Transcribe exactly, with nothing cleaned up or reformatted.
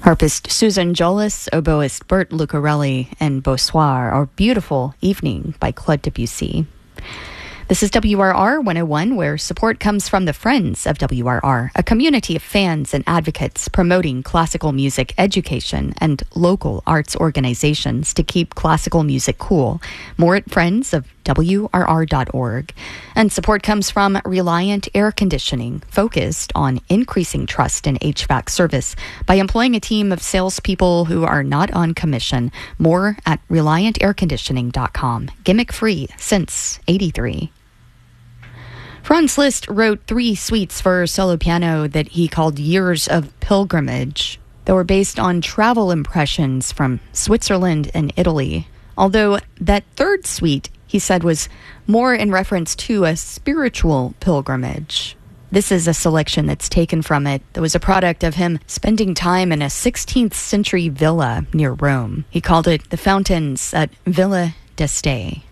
Harpist Susan Jolis, oboist Bert Lucarelli, and Bonsoir, or Beautiful Evening by Claude Debussy. This is W R R one oh one, where support comes from the Friends of W R R, a community of fans and advocates promoting classical music education and local arts organizations to keep classical music cool. More at friends of W R R dot org. And support comes from Reliant Air Conditioning, focused on increasing trust in H V A C service by employing a team of salespeople who are not on commission. More at reliant air conditioning dot com. Gimmick-free since eighty-three. Franz Liszt wrote three suites for solo piano that he called Years of Pilgrimage. They were based on travel impressions from Switzerland and Italy. Although that third suite, he said, was more in reference to a spiritual pilgrimage. This is a selection that's taken from it that was a product of him spending time in a sixteenth century villa near Rome. He called it The Fountains at Villa d'Este.